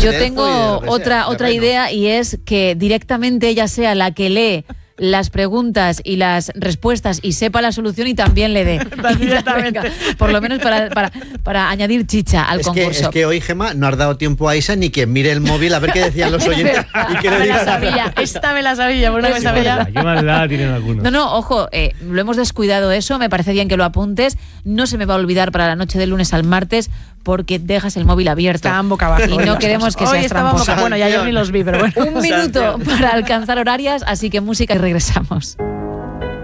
Yo tengo otra idea, y es que directamente ella sea la que lee las preguntas y las respuestas y sepa la solución y también le dé. Venga, por lo menos para añadir chicha al concurso. Es que hoy, Gemma, no has dado tiempo a Isa ni que mire el móvil a ver qué decían los oyentes y que le diga. Esta me la sabía, por una vez sabía. ¿Qué maldad tienen algunos? No, ojo, lo hemos descuidado eso, me parece bien que lo apuntes. No se me va a olvidar para la noche del lunes al martes, porque dejas el móvil abierto. Estaban boca abajo. Y no queremos que seas tramposa. Bueno, ya yo ni los vi, pero bueno. Un minuto para alcanzar horarias, así que música y regresamos.